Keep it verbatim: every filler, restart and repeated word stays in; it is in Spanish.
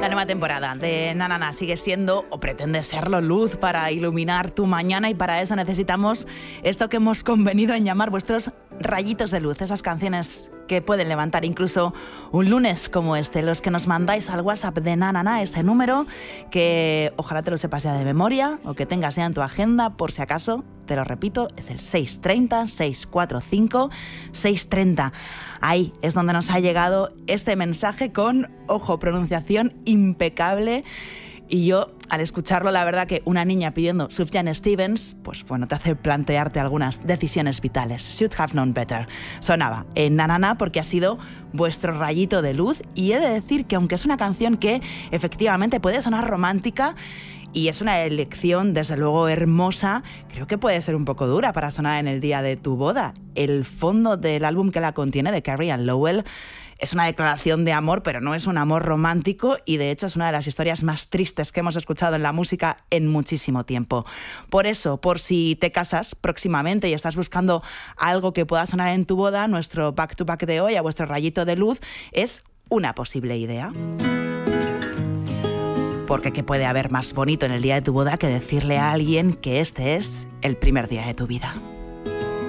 La nueva temporada de Na Na Na sigue siendo, o pretende serlo, luz para iluminar tu mañana, y para eso necesitamos esto que hemos convenido en llamar vuestros rayitos de luz, esas canciones que pueden levantar incluso un lunes como este, los que nos mandáis al WhatsApp de Na Na Na, ese número que ojalá te lo sepas ya de memoria o que tengas ya en tu agenda por si acaso. Te lo repito, es el seis tres cero, seis cuatro cinco, seis tres cero. Ahí es donde nos ha llegado este mensaje con, ojo, pronunciación impecable. Y yo, al escucharlo, la verdad que una niña pidiendo Sufjan Stevens, pues bueno, te hace plantearte algunas decisiones vitales. Should have known better. Sonaba en Na Na Na porque ha sido vuestro rayito de luz. Y he de decir que aunque es una canción que efectivamente puede sonar romántica, y es una elección, desde luego, hermosa, creo que puede ser un poco dura para sonar en el día de tu boda. El fondo del álbum que la contiene, de Carrie Ann Lowell, es una declaración de amor, pero no es un amor romántico, y de hecho es una de las historias más tristes que hemos escuchado en la música en muchísimo tiempo. Por eso, por si te casas próximamente y estás buscando algo que pueda sonar en tu boda, nuestro back to back de hoy, a vuestro rayito de luz, es una posible idea. Porque ¿qué puede haber más bonito en el día de tu boda que decirle a alguien que este es el primer día de tu vida?